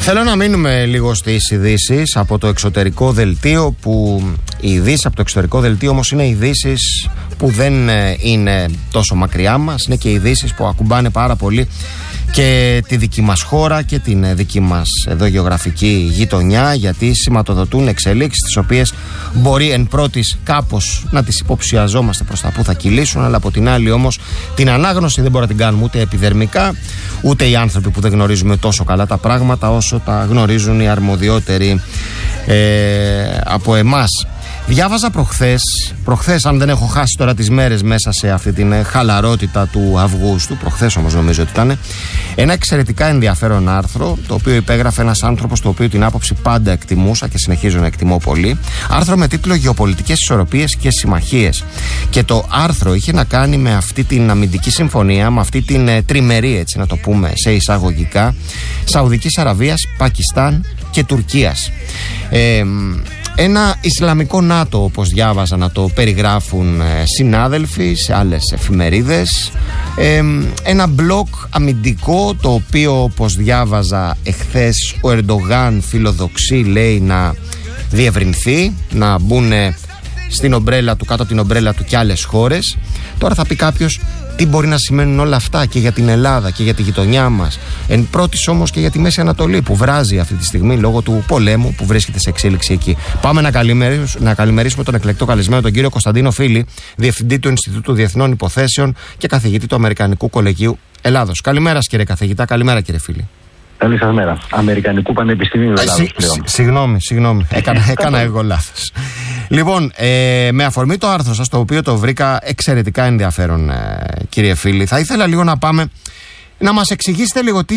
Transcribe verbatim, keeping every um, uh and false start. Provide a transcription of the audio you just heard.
Θέλω να μείνουμε λίγο στις ειδήσεις από το εξωτερικό δελτίο, που οι ειδήσεις από το εξωτερικό δελτίο όμως είναι ειδήσεις που δεν είναι τόσο μακριά μας, είναι και ειδήσεις που ακουμπάνε πάρα πολύ και τη δική μας χώρα και την δική μας εδώ γεωγραφική γειτονιά, γιατί σηματοδοτούν εξελίξεις τις οποίες μπορεί εν πρώτης κάπως να τις υποψιαζόμαστε προς τα που θα κυλήσουν, αλλά από την άλλη όμως την ανάγνωση δεν μπορεί να την κάνουμε ούτε επιδερμικά, ούτε οι άνθρωποι που δεν γνωρίζουμε τόσο καλά τα πράγματα όσο τα γνωρίζουν οι αρμοδιότεροι ε, από εμάς. Διάβαζα προχθές, προχθές αν δεν έχω χάσει τώρα τις μέρες μέσα σε αυτή την χαλαρότητα του Αυγούστου, προχθές όμως νομίζω ότι ήταν, ένα εξαιρετικά ενδιαφέρον άρθρο, το οποίο υπέγραφε ένας άνθρωπος το οποίο την άποψη πάντα εκτιμούσα και συνεχίζω να εκτιμώ πολύ. Άρθρο με τίτλο «Γεωπολιτικές ισορροπίες και συμμαχίες». Και το άρθρο είχε να κάνει με αυτή την αμυντική συμφωνία, με αυτή την ε, τριμερή, έτσι να το πούμε σε εισαγωγικά, Σαουδικής Αραβίας, Πακιστάν και Τουρκίας. Ε, Ένα Ισλαμικό ΝΑΤΟ, όπως διάβαζα να το περιγράφουν ε, συνάδελφοι σε άλλες εφημερίδες. Ε, ένα μπλοκ αμυντικό, το οποίο, όπως διάβαζα εχθές, ο Ερντογάν φιλοδοξεί, λέει, να διευρυνθεί, να μπουν στην ομπρέλα του, κάτω από την ομπρέλα του και άλλες χώρες. Τώρα θα πει κάποιος, τι μπορεί να σημαίνουν όλα αυτά και για την Ελλάδα και για τη γειτονιά μας, εν πρώτης όμως και για τη Μέση Ανατολή που βράζει αυτή τη στιγμή λόγω του πολέμου που βρίσκεται σε εξέλιξη εκεί. Πάμε να καλημερίσουμε, να καλημερίσουμε τον εκλεκτό καλεσμένο, τον κύριο Κωνσταντίνο Φίλη, διευθυντή του Ινστιτούτου Διεθνών Υποθέσεων και καθηγητή του Αμερικανικού Κολεγίου Ελλάδος. Καλημέρα, κύριε καθηγητά, καλημέρα, κύριε Φίλη. Καλή σας μέρα. Αμερικανικού Πανεπιστημίου Ελλάδος πλέον. Συγγνώμη, συγγνώμη. Έκανα, έκανα εγώ λάθος. Λοιπόν, ε, με αφορμή το άρθρο σας, το οποίο το βρήκα εξαιρετικά ενδιαφέρον, ε, κύριε Φίλη, θα ήθελα λίγο να πάμε να μας εξηγήσετε λίγο τι